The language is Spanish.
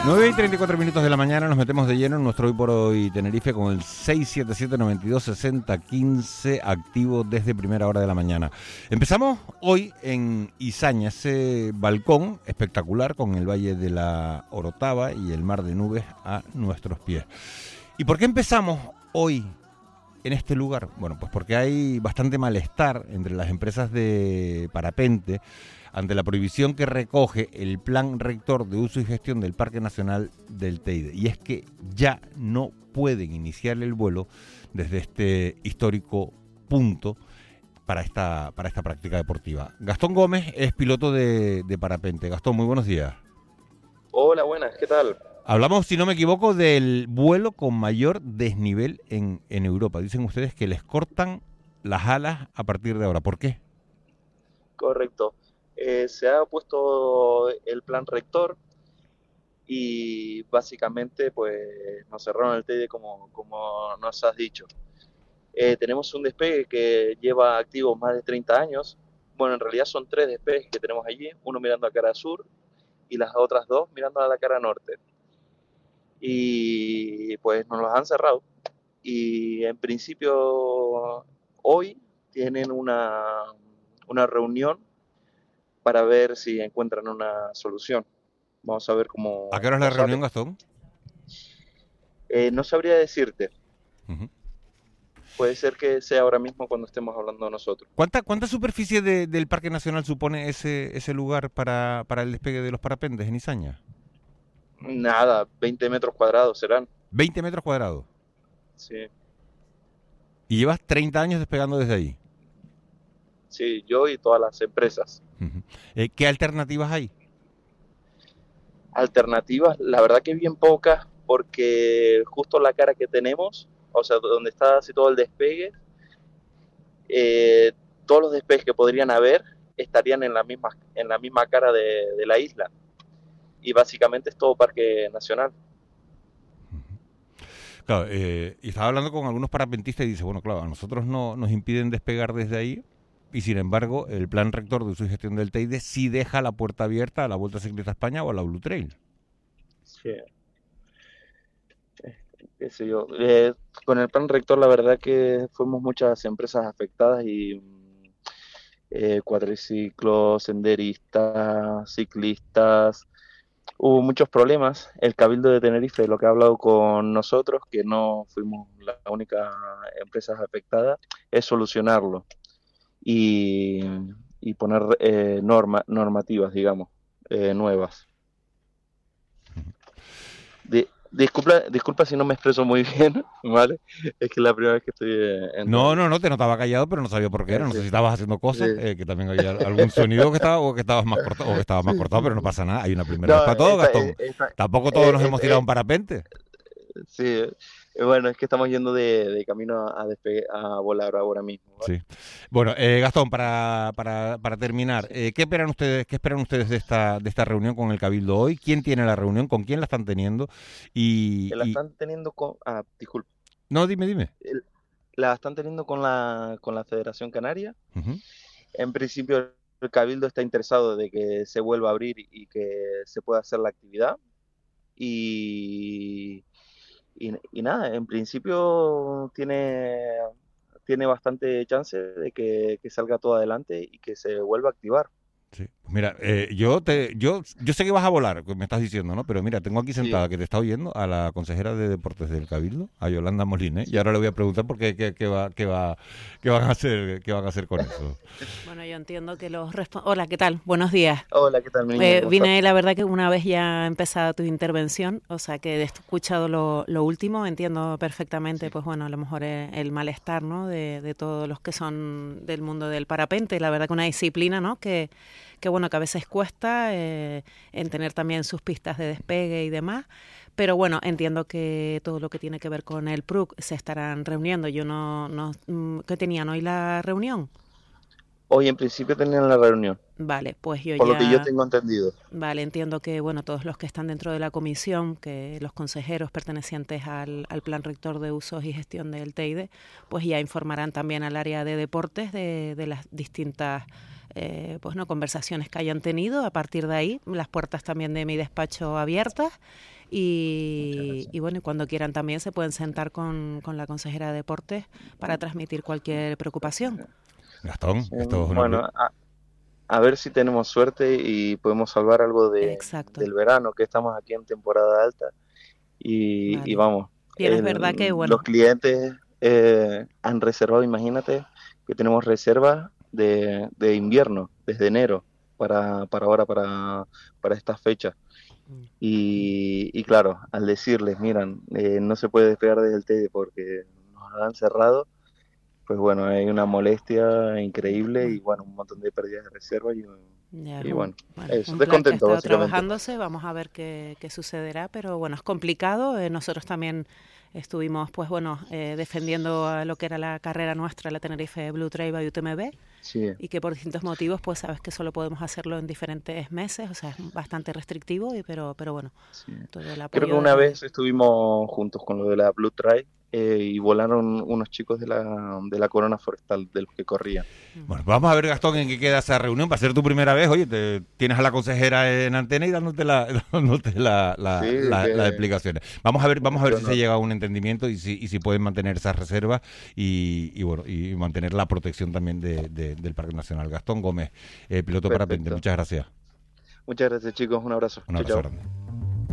9:34 de la mañana, nos metemos de lleno en nuestro Hoy por Hoy Tenerife con el 677-92-60-15 activo desde primera hora de la mañana. Empezamos hoy en Izaña, ese balcón espectacular con el Valle de la Orotava y el mar de nubes a nuestros pies. ¿Y por qué empezamos hoy en este lugar? Bueno, pues porque hay bastante malestar entre las empresas de parapente ante la prohibición que recoge el Plan Rector de Uso y Gestión del Parque Nacional del Teide. Y es que ya no pueden iniciar el vuelo desde este histórico punto para esta práctica deportiva. Gastón Gómez es piloto de parapente. Gastón, muy buenos días. Hola, buenas, ¿qué tal? Hablamos, si no me equivoco, del vuelo con mayor desnivel en Europa. Dicen ustedes que les cortan las alas a partir de ahora. ¿Por qué? Correcto. Se ha puesto el plan rector y básicamente pues nos cerraron el Teide como nos has dicho. Tenemos un despegue que lleva activo más de 30 años. Bueno, en realidad son 3 despegues que tenemos allí, uno mirando a cara sur y las otras 2 mirando a la cara norte. Y pues nos los han cerrado y en principio hoy tienen una reunión para ver si encuentran una solución. Vamos a ver cómo... ¿A qué hora es la reunión, Gastón? No sabría decirte. Uh-huh. Puede ser que sea ahora mismo cuando estemos hablando nosotros. ¿Cuánta superficie del Parque Nacional supone ese lugar para el despegue de los parapentes en Izaña? Nada, 20 metros cuadrados serán. 20 metros cuadrados. Sí. ¿Y llevas 30 años despegando desde ahí? Sí, yo y todas las empresas. Uh-huh. ¿Qué alternativas hay? Alternativas, la verdad que bien pocas, porque justo la cara que tenemos, o sea, donde está así todo el despegue, todos los despegues que podrían haber estarían en la misma cara de la isla. Y básicamente es todo parque nacional. Claro, y estaba hablando con algunos parapentistas y dice, bueno, claro, a nosotros no nos impiden despegar desde ahí, y sin embargo el Plan Rector de Uso y Gestión del Teide sí deja la puerta abierta a la Vuelta Ciclista a España o a la Blue Trail. Sí. Qué sé yo. Con el Plan Rector la verdad que fuimos muchas empresas afectadas y cuatriciclos, senderistas, ciclistas. Hubo muchos problemas. El Cabildo de Tenerife, lo que ha hablado con nosotros, que no fuimos la única empresa afectada, es solucionarlo y poner normativas, digamos, nuevas. Disculpa si no me expreso muy bien, ¿vale? Es que es la primera vez que estoy No, te notaba callado, pero no sabía por qué era. No sé si estabas haciendo cosas, que también había algún sonido que estabas más cortado, pero no pasa nada. Hay una primera vez para todo, Gastón. Tampoco todos nos hemos tirado un parapente. Sí, bueno, es que estamos yendo de camino a volar ahora mismo, ¿vale? Sí. Bueno, Gastón, para terminar, ¿qué esperan ustedes de esta reunión con el Cabildo hoy? ¿Quién tiene la reunión? ¿Con quién la están teniendo? La están teniendo con... disculpa. No, dime. La están teniendo con la Federación Canaria. Uh-huh. En principio, el Cabildo está interesado de que se vuelva a abrir y que se pueda hacer la actividad. Y nada, en principio tiene bastante chance de que salga todo adelante y que se vuelva a activar. Sí. Mira, yo sé que vas a volar, me estás diciendo, ¿no? Pero mira, tengo aquí sentada, que te está oyendo, a la consejera de Deportes del Cabildo, a Yolanda Molina, y ahora le voy a preguntar por qué van a hacer con eso. Bueno, yo entiendo que Hola, ¿qué tal? Buenos días. Hola, ¿qué tal, mi niña? Vine, la verdad, que una vez ya empezada tu intervención, o sea, que he escuchado lo último, entiendo perfectamente, sí. Pues bueno, a lo mejor el malestar, ¿no? De todos los que son del mundo del parapente, la verdad que una disciplina, ¿no? Que bueno, que a veces cuesta en tener también sus pistas de despegue y demás, pero bueno, entiendo que todo lo que tiene que ver con el PRUC se estarán reuniendo. Yo ¿qué tenían hoy la reunión? Hoy en principio tenían la reunión. Vale, pues por lo que yo tengo entendido. Vale, entiendo que bueno, todos los que están dentro de la comisión, que los consejeros pertenecientes al Plan Rector de Usos y Gestión del Teide, pues ya informarán también al área de deportes de las distintas pues no, conversaciones que hayan tenido. A partir de ahí, las puertas también de mi despacho abiertas. Y bueno, y cuando quieran también se pueden sentar con la consejera de Deportes para transmitir cualquier preocupación. Gastón, esto es bueno, a ver si tenemos suerte y podemos salvar algo del verano, que estamos aquí en temporada alta. Y vamos, bien, es verdad que bueno, los clientes han reservado, imagínate que tenemos reservas de invierno desde enero para ahora, para estas fechas. Y claro, al decirles, miran, no se puede despegar desde el TEDe porque nos han cerrado, pues bueno, hay una molestia increíble y bueno, un montón de pérdidas de reserva y bueno, eso, descontento básicamente. Trabajándose, vamos a ver qué sucederá, pero bueno, es complicado. Nosotros también estuvimos, pues bueno, defendiendo a lo que era la carrera nuestra, la Tenerife Blue Trail by UTMB, sí. Y que por distintos motivos, pues sabes que solo podemos hacerlo en diferentes meses, o sea, es bastante restrictivo, pero bueno, sí. Todo el apoyo. Creo que una vez estuvimos juntos con lo de la Blue Trail y volaron unos chicos de la Corona Forestal, de los que corrían. Bueno, vamos a ver, Gastón, en qué queda esa reunión. Va a ser tu primera vez. Oye, tienes a la consejera en antena y dándote las explicaciones. Vamos a ver si se llega a un entendimiento y si pueden mantener esas reservas y bueno, y mantener la protección también del Parque Nacional. Gastón Gómez, piloto parapente. Muchas gracias. Muchas gracias, chicos. Un abrazo. Un abrazo grande.